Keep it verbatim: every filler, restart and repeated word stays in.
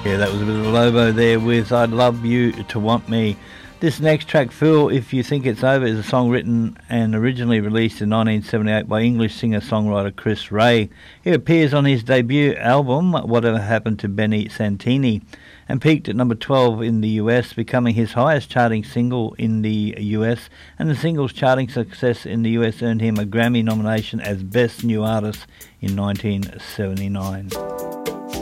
Yeah, that was a bit of Lobo there with I'd Love You to Want Me. This next track, Fool If You Think It's Over, is a song written and originally released in nineteen seventy-eight by English singer-songwriter Chris Ray. It appears on his debut album, Whatever Happened to Benny Santini, and peaked at number twelve in the U S, becoming his highest charting single in the U S, and the single's charting success in the U S earned him a Grammy nomination as Best New Artist in nineteen seventy-nine.